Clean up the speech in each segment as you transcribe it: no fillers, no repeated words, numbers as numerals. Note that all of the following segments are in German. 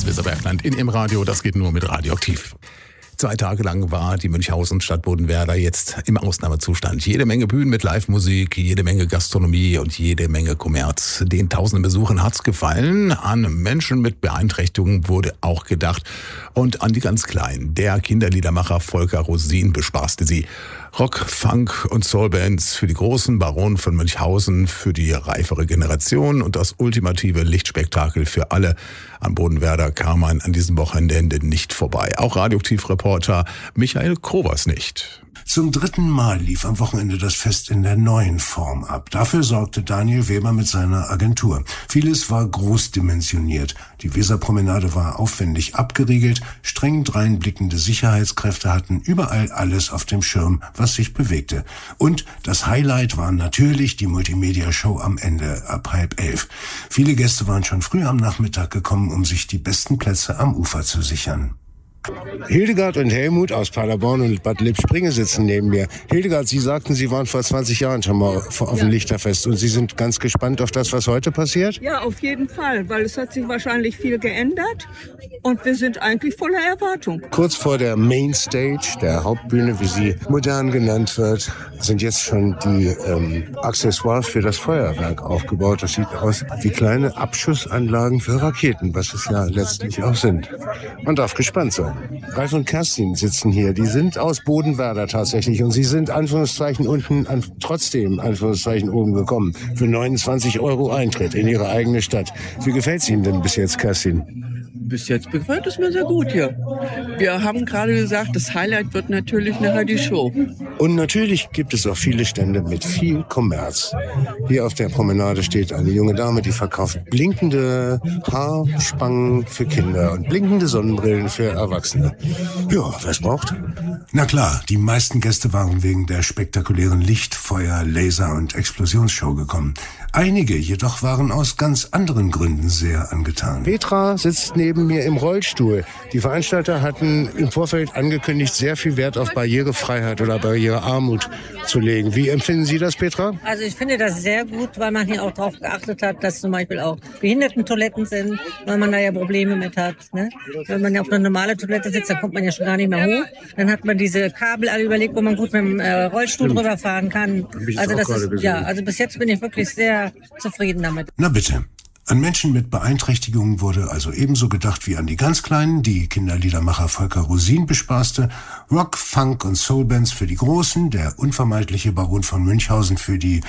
Weserbergland in M-Radio. Das geht nur mit Radioaktiv. 2 Tage lang war die Münchhausen-Stadt Bodenwerder jetzt im Ausnahmezustand. Jede Menge Bühnen mit Live-Musik, jede Menge Gastronomie und jede Menge Kommerz. Den tausenden Besuchern hat's gefallen. An Menschen mit Beeinträchtigungen wurde auch gedacht. Und an die ganz Kleinen. Der Kinderliedermacher Volker Rosin bespaßte sie. Rock, Funk und Soulbands für die großen, Baron von Münchhausen für die reifere Generation und das ultimative Lichtspektakel für alle. Am Bodenwerder kam man an diesem Wochenende nicht vorbei. Auch Radioaktivreporter Michael Krobers nicht. Zum 3. Mal lief am Wochenende das Fest in der neuen Form ab. Dafür sorgte Daniel Weber mit seiner Agentur. Vieles war großdimensioniert. Die Weserpromenade war aufwendig abgeriegelt. Streng dreinblickende Sicherheitskräfte hatten überall alles auf dem Schirm, was sich bewegte. Und das Highlight war natürlich die Multimedia-Show am Ende ab 10:30. Viele Gäste waren schon früh am Nachmittag gekommen, um sich die besten Plätze am Ufer zu sichern. Hildegard und Helmut aus Paderborn und Bad Lippspringe sitzen neben mir. Hildegard, Sie sagten, Sie waren vor 20 Jahren schon mal auf dem Lichterfest und Sie sind ganz gespannt auf das, was heute passiert? Ja, auf jeden Fall, weil es hat sich wahrscheinlich viel geändert und wir sind eigentlich voller Erwartung. Kurz vor der Mainstage, der Hauptbühne, wie sie modern genannt wird, sind jetzt schon die Accessoires für das Feuerwerk aufgebaut. Das sieht aus wie kleine Abschussanlagen für Raketen, was es ja letztlich auch sind. Man darf gespannt sein. Ralf und Kerstin sitzen hier. Die sind aus Bodenwerder tatsächlich und sie sind Anführungszeichen unten, trotzdem Anführungszeichen oben gekommen. Für 29 € Eintritt in ihre eigene Stadt. Wie gefällt es Ihnen denn bis jetzt, Kerstin? Bis jetzt gefällt es mir sehr gut hier. Wir haben gerade gesagt, das Highlight wird natürlich nachher die Show. Und natürlich gibt es auch viele Stände mit viel Kommerz. Hier auf der Promenade steht eine junge Dame, die verkauft blinkende Haarspangen für Kinder und blinkende Sonnenbrillen für Erwachsene. Ja, wer es braucht? Na klar, die meisten Gäste waren wegen der spektakulären Licht-, Feuer-, Laser- und Explosionsshow gekommen. Einige jedoch waren aus ganz anderen Gründen sehr angetan. Petra sitzt neben mir im Rollstuhl. Die Veranstalter hatten im Vorfeld angekündigt, sehr viel Wert auf Barrierefreiheit oder Barrierearmut zu legen. Wie empfinden Sie das, Petra? Also ich finde das sehr gut, weil man hier auch darauf geachtet hat, dass zum Beispiel auch Behindertentoiletten sind, weil man da ja Probleme mit hat. Ne? Wenn man ja auf eine normale Toilette sitzt, dann kommt man ja schon gar nicht mehr hoch. Dann hat man diese Kabel alle überlegt, wo man gut mit dem Rollstuhl drüber fahren kann. Also das ist, ja, also bis jetzt bin ich wirklich sehr zufrieden damit. Na bitte. An Menschen mit Beeinträchtigungen wurde also ebenso gedacht wie an die ganz Kleinen, die Kinderliedermacher Volker Rosin bespaßte, Rock, Funk und Soulbands für die Großen, der unvermeidliche Baron von Münchhausen für die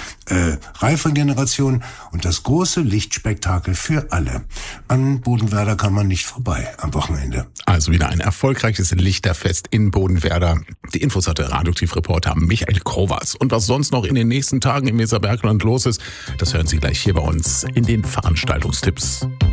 reife Generation und das große Lichtspektakel für alle. An Bodenwerder kann man nicht vorbei am Wochenende. Also wieder ein erfolgreiches Lichterfest in Bodenwerder. Die Infos hatte Radioaktivreporter Michael Krobers. Und was sonst noch in den nächsten Tagen im Weserbergland los ist, das hören Sie gleich hier bei uns in den Veranstaltungstipps.